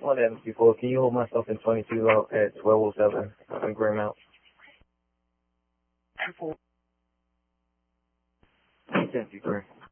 What happens before? Can you hold my stuff in 22 out at 1207 in Greenmount? 10-3.